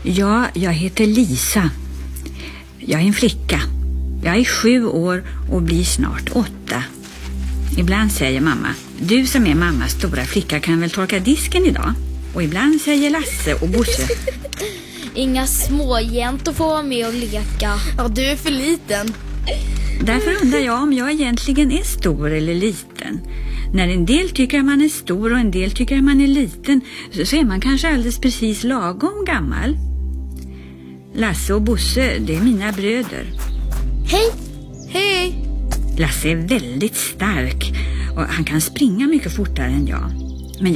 Ja, jag heter Lisa. Jag är en flicka. Jag är 7 år och blir snart 8. Ibland säger mamma, du som är mammas stora flicka kan väl torka disken idag? Och ibland säger Lasse och Bosse, inga småjäntor får vara med och leka. Ja, du är för liten. Därför undrar jag om jag egentligen är stor eller liten. När en del tycker att man är stor och en del tycker att man är liten, så är man kanske alldeles precis lagom gammal. Lasse och Bosse, det är mina bröder. Hej! Hej! Lasse är väldigt stark och han kan springa mycket fortare än jag.